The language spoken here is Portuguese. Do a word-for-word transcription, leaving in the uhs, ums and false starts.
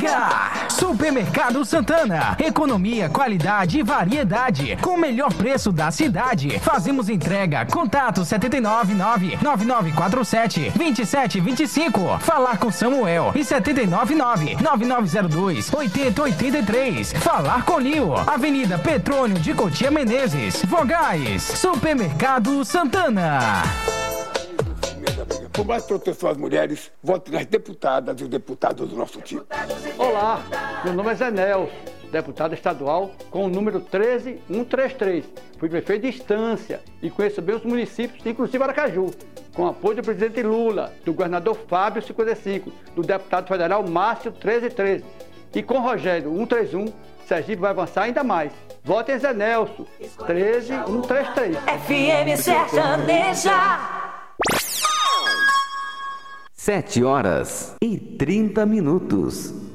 Chega! Supermercado Santana. Economia, qualidade e variedade. Com o melhor preço da cidade. Fazemos entrega. Contato sete nove nove, nove nove quatro sete, dois sete dois cinco. Falar com Samuel. E sete nove nove, nove nove zero dois, oito zero oito três. Falar com Lio. Avenida Petrônio de Cotia Menezes. Vogais. Supermercado Santana. Por mais proteção às mulheres, vote nas deputadas e os deputados do nosso time. Olá, meu nome é Zé Nelson, deputado estadual com o número treze mil cento e trinta e três. Fui prefeito de Estância e conheço bem os municípios, inclusive Aracaju, com apoio do presidente Lula, do governador Fábio cinquenta e cinco, do deputado federal Márcio treze treze. E com Rogério cento e trinta e um, Sergipe vai avançar ainda mais. Votem Zé Nelson, treze mil cento e trinta e três. F M Sertaneja. Sete horas e trinta minutos.